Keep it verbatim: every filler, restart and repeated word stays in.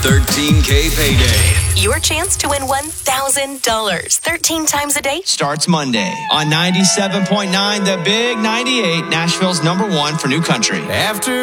thirteen K payday. Your chance to win one thousand dollars thirteen times a day starts Monday on ninety-seven point nine, The Big ninety-eight, Nashville's number one for new country. After